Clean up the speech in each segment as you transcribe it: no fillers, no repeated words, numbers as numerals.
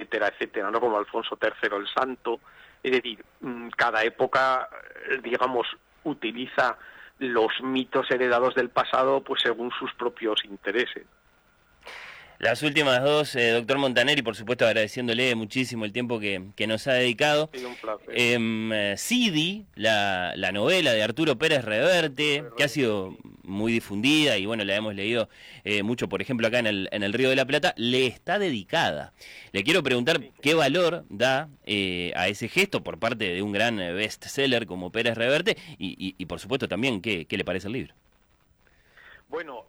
etcétera, etcétera, ¿no? Como Alfonso III el Santo. Es decir, cada época, digamos, utiliza los mitos heredados del pasado pues según sus propios intereses. Las últimas dos, doctor Montaner, y por supuesto agradeciéndole muchísimo el tiempo que nos ha dedicado. Ha sido un placer. Sidi, la novela de Arturo Pérez Reverte, que ha sido muy difundida y bueno, la hemos leído mucho, por ejemplo, acá en el Río de la Plata, le está dedicada. Le quiero preguntar qué valor da a ese gesto por parte de un gran bestseller como Pérez Reverte y por supuesto también qué le parece el libro. Bueno,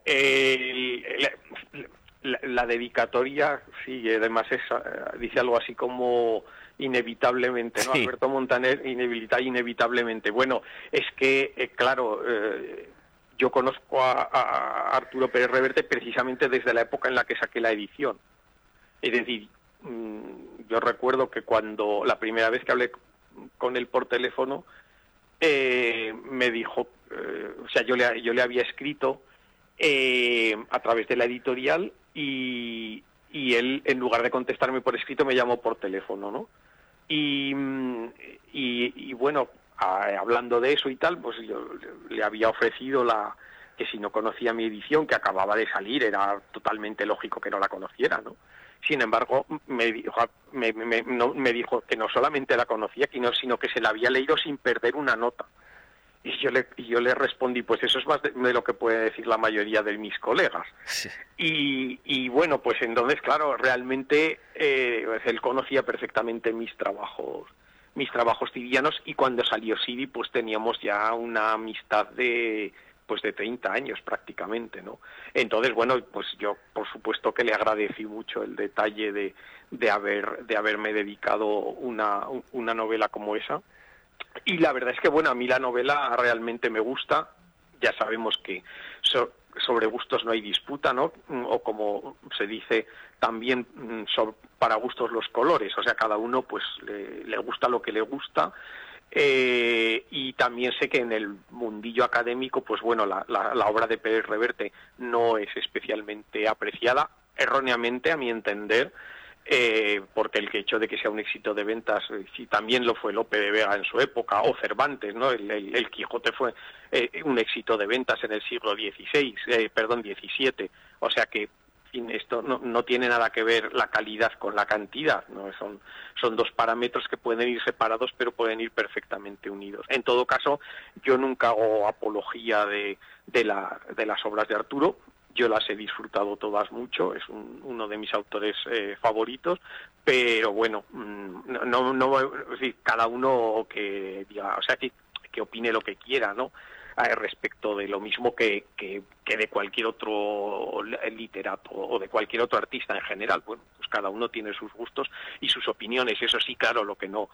la dedicatoria, sí, además dice algo así como inevitablemente, ¿no? Sí. Alberto Montaner, inevitablemente. Bueno, es que, claro, yo conozco a Arturo Pérez Reverte precisamente desde la época en la que saqué la edición. Es decir, yo recuerdo que cuando la primera vez que hablé con él por teléfono, me dijo, o sea, yo le había escrito a través de la editorial y él, en lugar de contestarme por escrito, me llamó por teléfono, ¿no? Y bueno, hablando de eso y tal, pues yo le había ofrecido que si no conocía mi edición, que acababa de salir, era totalmente lógico que no la conociera, ¿no? Sin embargo, me dijo que no solamente la conocía, sino que se la había leído sin perder una nota. Y yo le respondí, pues eso es más de lo que puede decir la mayoría de mis colegas. Sí. Y bueno, pues entonces, claro, realmente él conocía perfectamente mis trabajos tibianos, y cuando salió Sidi, pues teníamos ya una amistad de 30 años prácticamente, ¿no? Entonces, bueno, pues yo por supuesto que le agradecí mucho el detalle de haberme dedicado una novela como esa. Y la verdad es que, bueno, a mí la novela realmente me gusta. Ya sabemos que sobre gustos no hay disputa, ¿no? O como se dice también, para gustos los colores. O sea, cada uno pues le gusta lo que le gusta. Y también sé que en el mundillo académico, pues bueno, la obra de Pérez Reverte no es especialmente apreciada, erróneamente a mi entender, porque el hecho de que sea un éxito de ventas, sí, también lo fue Lope de Vega en su época, o Cervantes, ¿no? El Quijote fue un éxito de ventas en el siglo XVII, o sea que esto no tiene nada que ver la calidad con la cantidad, ¿no? Son dos parámetros que pueden ir separados, pero pueden ir perfectamente unidos. En todo caso, yo nunca hago apología de las obras de Arturo. Yo las he disfrutado todas mucho, es uno de mis autores favoritos, pero bueno, es decir, cada uno que diga, o sea, que opine lo que quiera, ¿no? Respecto de lo mismo que de cualquier otro literato o de cualquier otro artista en general. Bueno, pues cada uno tiene sus gustos y sus opiniones. Eso sí, claro, lo que no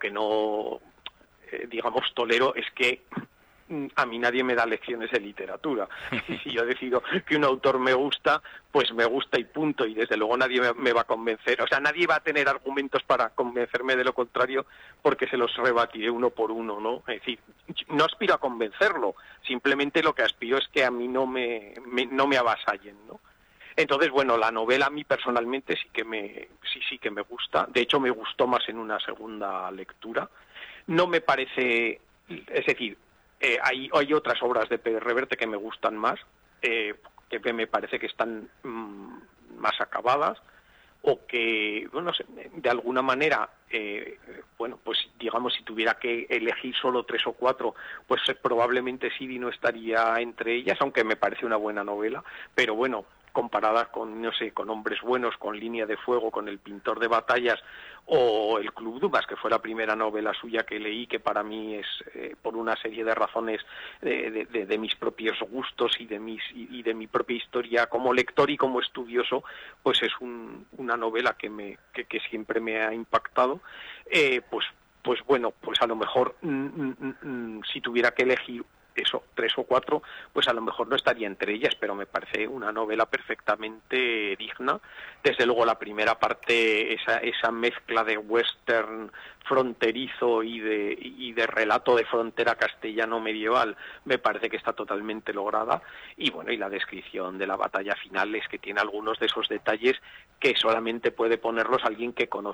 digamos, tolero es que a mí nadie me da lecciones de literatura. Si yo decido que un autor me gusta, pues me gusta y punto, y desde luego nadie me va a convencer. O sea, nadie va a tener argumentos para convencerme de lo contrario, porque se los rebatiré uno por uno, ¿no? Es decir, no aspiro a convencerlo, simplemente lo que aspiro es que a mí no me avasallen, ¿no? Entonces, bueno, la novela a mí personalmente sí que me gusta. De hecho, me gustó más en una segunda lectura. No me parece, es decir, hay otras obras de Pérez Reverte que me gustan más, que me parece que están más acabadas, o que, bueno, no sé, de alguna manera, bueno, pues digamos, si tuviera que elegir solo 3 o 4, pues probablemente Sidi no estaría entre ellas, aunque me parece una buena novela, pero bueno, comparadas con, no sé, con Hombres Buenos, con Línea de Fuego, con El Pintor de Batallas o El Club Dumas, que fue la primera novela suya que leí, que para mí es, por una serie de razones de mis propios gustos y de mi propia historia como lector y como estudioso, pues es una novela que siempre me ha impactado. Pues bueno, pues a lo mejor si tuviera que elegir eso, 3 o 4, pues a lo mejor no estaría entre ellas, pero me parece una novela perfectamente digna. Desde luego la primera parte, esa mezcla de western fronterizo y de relato de frontera castellano medieval, me parece que está totalmente lograda. Y bueno, y la descripción de la batalla final es que tiene algunos de esos detalles que solamente puede ponerlos alguien que